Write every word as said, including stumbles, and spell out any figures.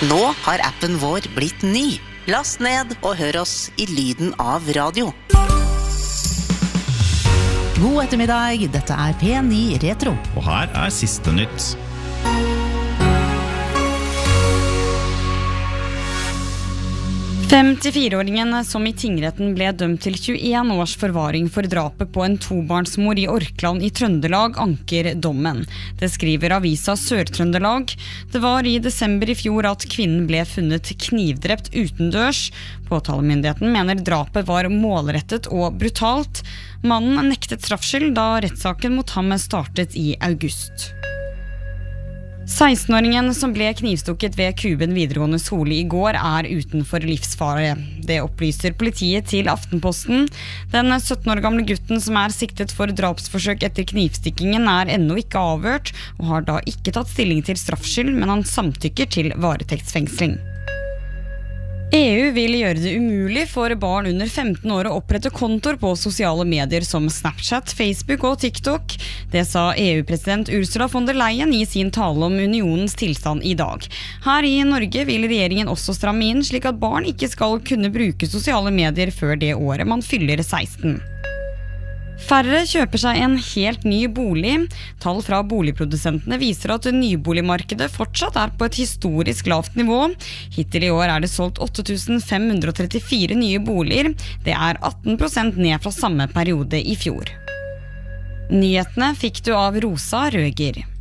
Nå har appen vår blitt ny. Last ned og hør oss i lyden av radio. God ettermiddag, dette er P ni Retro. Og her er siste nytt. femtifire-åringen som i tingretten ble dømt til tjueen års forvaring for drapet på en tobarnsmor i Orkland i Trøndelag anker dommen. Det skriver avisa Sør-Trøndelag. Det var i desember i fjor at kvinnen ble funnet knivdrept utendørs. Påtalemyndigheten mener drapet var målrettet og brutalt. Mannen nektet straffskyld da rettssaken mot ham startet i august. seksten-åringen som ble knivstukket ved Kuben videregående skole i går er utenfor livsfare. Det opplyser politiet til Aftenposten. Den sytten år gamle gutten som er siktet for drapsforsøk etter knivstikkingen er ennå ikke avhørt, og har da ikke tatt stilling til straffskyld, men han samtykker til varetektsfengsling. E U vil gjøre det umulig for barn under femten år å opprette kontoer på sosiale medier som Snapchat, Facebook og TikTok. Det sa E U-president Ursula von der Leyen i sin tale om unionens tilstand i dag. Her i Norge vil regjeringen også stramme inn, slik at barn ikke skal kunne bruke sosiale medier før det året man fyller seksten. Færre kjøper seg en helt ny bolig. Tall fra boligprodusentene viser at nyboligmarkedet fortsatt er på et historisk lavt nivå. Hittil i år er det solgt åtte tusen fem hundre trettifire nye boliger. Det er atten prosent ned fra samme periode i fjor. Nyhetene fikk du av Rosa Røger.